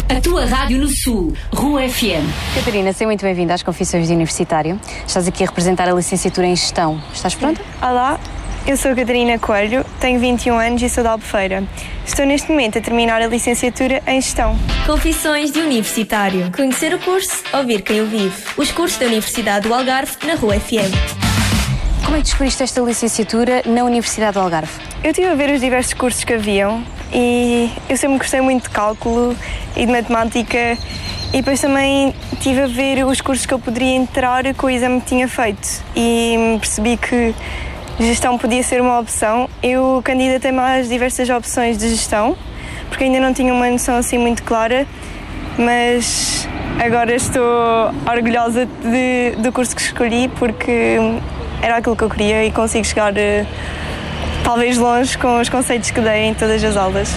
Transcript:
A tua rádio no Sul, Rua FM. Catarina, seja muito bem-vinda às Confissões de Universitário. Estás aqui a representar a licenciatura em Gestão. Estás pronta? Olá, eu sou a Catarina Coelho, tenho 21 anos e sou de Albufeira. Estou neste momento a terminar a licenciatura em Gestão. Confissões de Universitário. Conhecer o curso, ouvir quem o vive. Os cursos da Universidade do Algarve na Rua FM. Como é que descobriste esta licenciatura na Universidade do Algarve? Eu estive a ver os diversos cursos que haviam e eu sempre gostei muito de cálculo e de matemática e depois também estive a ver os cursos que eu poderia entrar com o exame que tinha feito e percebi que gestão podia ser uma opção. Eu candidatei-me às diversas opções de gestão porque ainda não tinha uma noção assim muito clara, mas agora estou orgulhosa do curso que escolhi porque era aquilo que eu queria e consigo chegar talvez longe com os conceitos que dei em todas as aulas.